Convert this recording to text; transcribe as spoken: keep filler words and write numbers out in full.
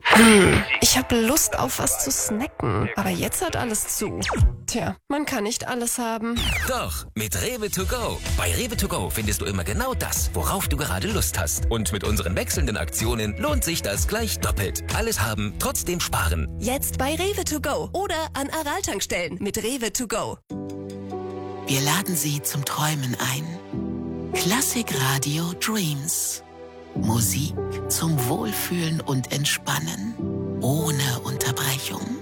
Hm, ich habe Lust auf was zu snacken, aber jetzt hat alles zu. Tja, man kann nicht alles haben. Doch, mit Rewe to go. Bei Rewe to go findest du immer genau das, worauf du gerade Lust hast. Und mit unseren wechselnden Aktionen lohnt sich das gleich doppelt. Alles haben, trotzdem sparen. Jetzt bei Rewe to go oder an Aral-Tankstellen mit Rewe to go. Wir laden Sie zum Träumen ein. Klassikradio Dreams. Musik zum Wohlfühlen und Entspannen. Ohne Unterbrechung.